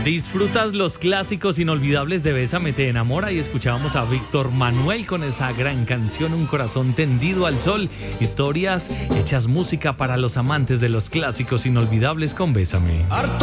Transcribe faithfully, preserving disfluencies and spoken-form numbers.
Disfrutas los clásicos inolvidables de Bésame te enamora y escuchábamos a Víctor Manuel con esa gran canción Un corazón tendido al sol. Historias hechas música para los amantes de los clásicos inolvidables con Bésame.